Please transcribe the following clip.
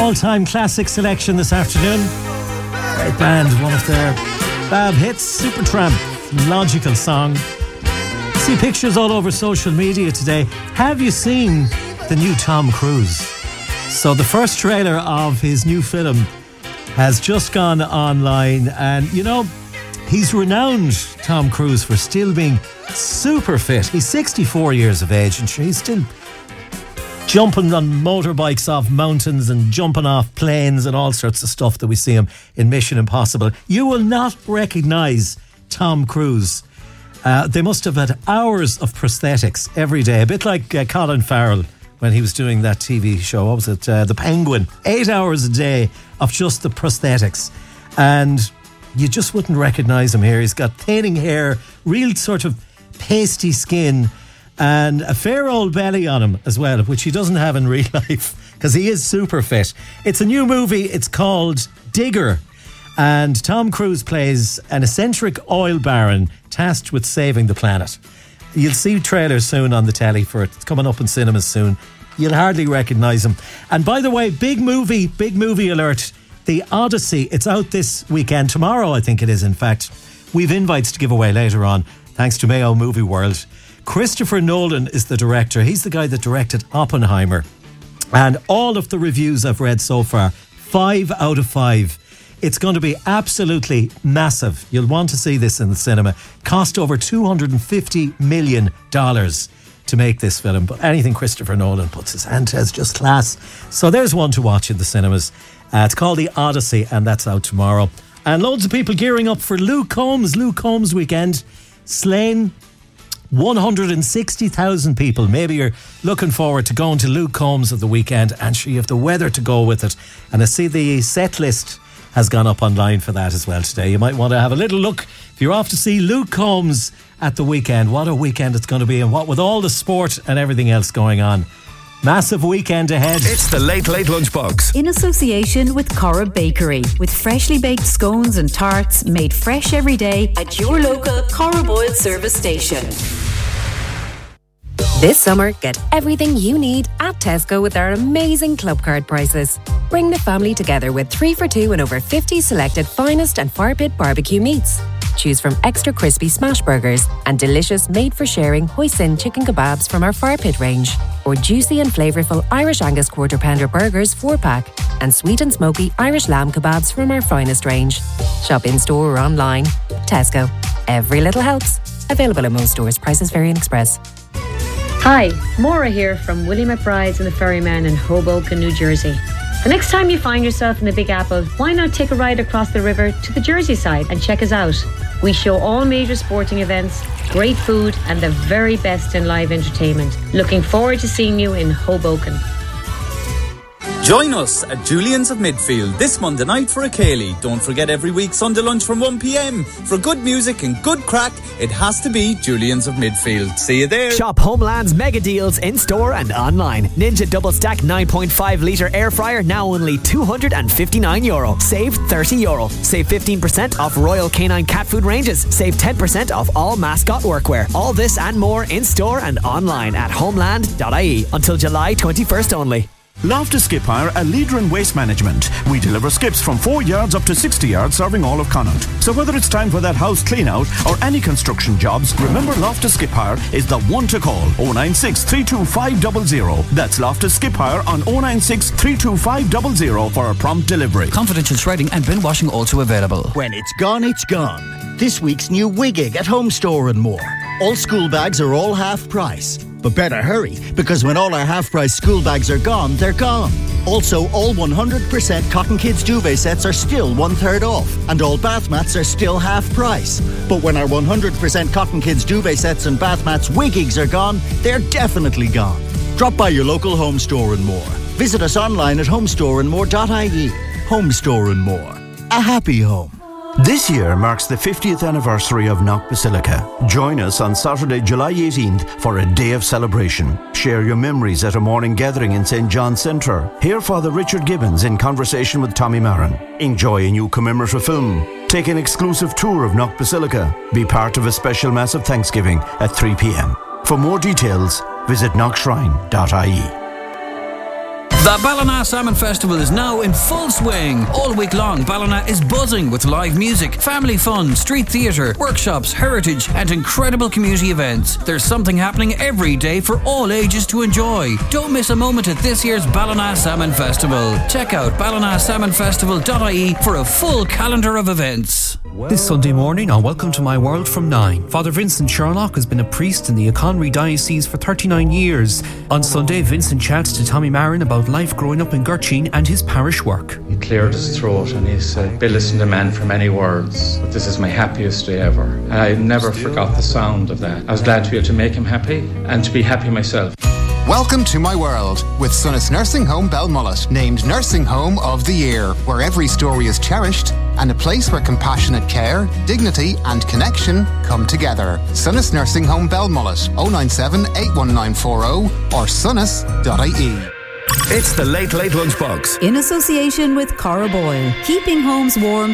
all-time classic selection this afternoon. Great band, one of their Bab hits, Supertramp, Logical Song. See pictures all over social media today. Have you seen the new Tom Cruise? So the first trailer of his new film has just gone online, and you know, he's renowned, Tom Cruise, for still being super fit. He's 64 years of age and he's still jumping on motorbikes off mountains and jumping off planes and all sorts of stuff that we see him in Mission Impossible. You will not recognise Tom Cruise. They must have had hours of prosthetics every day, a bit like Colin Farrell when he was doing that TV show. What was it? The Penguin. 8 hours a day of just the prosthetics. And you just wouldn't recognise him here. He's got thinning hair, real sort of pasty skin, and a fair old belly on him as well, which he doesn't have in real life because he is super fit. It's a new movie. It's called Digger, and Tom Cruise plays an eccentric oil baron tasked with saving the planet. You'll see trailers soon on the telly for it. It's coming up in cinemas soon. You'll hardly recognise him. And by the way, big movie alert. The Odyssey, it's out this weekend. Tomorrow, I think it is, in fact. We've invites to give away later on, thanks to Mayo Movie World. Christopher Nolan is the director. He's the guy that directed Oppenheimer. And all of the reviews I've read so far, 5 out of 5. It's going to be absolutely massive. You'll want to see this in the cinema. Cost over $250 million to make this film. But anything Christopher Nolan puts his hand to is just class. So there's one to watch in the cinemas. It's called The Odyssey, and that's out tomorrow. And loads of people gearing up for Luke Combs weekend. Slane, 160,000 people. Maybe you're looking forward to going to Luke Combs of the weekend, and sure, you have the weather to go with it. And I see the set list has gone up online for that as well today. You might want to have a little look if you're off to see Luke Combs at the weekend. What a weekend it's going to be, and what with all the sport and everything else going on. Massive weekend ahead. It's the Late Late Lunchbox. In association with Cora Bakery, with freshly baked scones and tarts made fresh every day at your local Cora Boyle service station. This summer, get everything you need at Tesco with our amazing club card prices. Bring the family together with 3 for 2 and over 50 selected finest and fire pit barbecue meats. Choose from extra crispy smash burgers and delicious made-for-sharing hoisin chicken kebabs from our fire pit range, or juicy and flavourful Irish Angus quarter pounder burgers 4-pack, and sweet and smoky Irish lamb kebabs from our finest range. Shop in-store or online. Tesco. Every little helps. Available at most stores. Prices vary in Express. Hi, Maura here from Willie McBride's and the Ferryman in Hoboken, New Jersey. The next time you find yourself in the Big Apple, why not take a ride across the river to the Jersey side and check us out? We show all major sporting events, great food, and the very best in live entertainment. Looking forward to seeing you in Hoboken. Join us at Julian's of Midfield this Monday night for a Ceilidh. Don't forget every week Sunday lunch from 1 p.m. For good music and good crack, it has to be Julian's of Midfield. See you there. Shop Homeland's mega deals in store and online. Ninja Double Stack 9.5 litre air fryer now only €259. Save €30. Save 15% off Royal Canine cat food ranges. Save 10% off all mascot workwear. All this and more in store and online at homeland.ie until July 21st only. Loftus Skip Hire, a leader in waste management. We deliver skips from 4 yards up to 60 yards, serving all of Connaught. So whether it's time for that house clean out or any construction jobs, remember Loftus Skip Hire is the one to call. 096 325 00. That's Loftus Skip Hire on 096 325 00 for a prompt delivery. Confidential shredding and bin washing also available. When it's gone, it's gone. This week's new Wigig at Home Store and more. All school bags are all half price. But better hurry, because when all our half-price school bags are gone, they're gone. Also, all 100% Cotton Kids duvet sets are still 1/3 off, and all bath mats are still half price. But when our 100% Cotton Kids duvet sets and bath mats Wigigs are gone, they're definitely gone. Drop by your local Home Store and More. Visit us online at homestoreandmore.ie. Home Store and More. A happy home. This year marks the 50th anniversary of Knock Basilica. Join us on Saturday, July 18th for a day of celebration. Share your memories at a morning gathering in St. John's Centre. Hear Father Richard Gibbons in conversation with Tommy Marin. Enjoy a new commemorative film. Take an exclusive tour of Knock Basilica. Be part of a special Mass of Thanksgiving at 3 p.m. For more details, visit knockshrine.ie. The Ballina Salmon Festival is now in full swing. All week long, Ballina is buzzing with live music, family fun, street theatre, workshops, heritage and incredible community events. There's something happening every day for all ages to enjoy. Don't miss a moment at this year's Ballina Salmon Festival. Check out ballinasalmonfestival.ie for a full calendar of events. This Sunday morning on Welcome to My World from 9, Father Vincent Sherlock has been a priest in the Conwy Diocese for 39 years. On Sunday, Vincent chats to Tommy Marin about life growing up in Gurteen and his parish work. He cleared his throat and he said, "Be listening to men for many words, but this is my happiest day ever." And I never forgot the sound of that. I was glad to be able to make him happy and to be happy myself. Welcome to My World with Sunnis Nursing Home Belmullet, named Nursing Home of the Year, where every story is cherished and a place where compassionate care, dignity and connection come together. Sunnis Nursing Home Belmullet, 097 81940 or sunnis.ie. It's the Late Late Lunchbox. In association with Cora Boyle, keeping homes warm